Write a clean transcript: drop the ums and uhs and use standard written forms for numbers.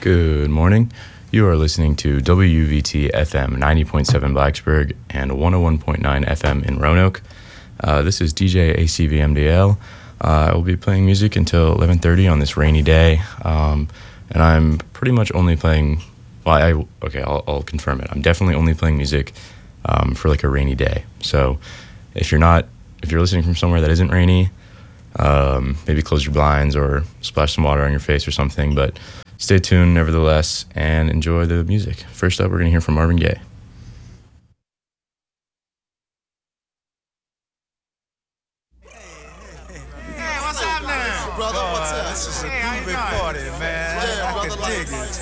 Good morning. You are listening to WVT FM 90.7 Blacksburg and 101.9 FM in Roanoke. This is DJ ACVMDL. I will be playing music until 11:30 on this rainy day, and I'm pretty much only playing. Well, I'll confirm it. I'm definitely only playing music for like a rainy day. So if you're listening from somewhere that isn't rainy, maybe close your blinds or splash some water on your face or something. But stay tuned nevertheless and enjoy the music. First up, we're going to hear from Marvin Gaye.